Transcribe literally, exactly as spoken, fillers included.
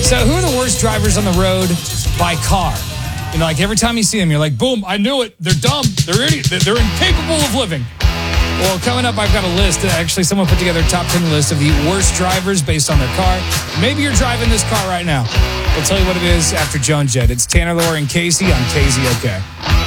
So who are the worst drivers on the road by car? You know, like every time you see them, you're like, boom, I knew it. They're dumb. They're idiot. They're incapable of living. Well, coming up, I've got a list. Actually, someone put together a top ten list of the worst drivers based on their car. Maybe you're driving this car right now. We'll tell you what it is after Joan Jett. It's Tanner, Laura, and Casey on K Z O K.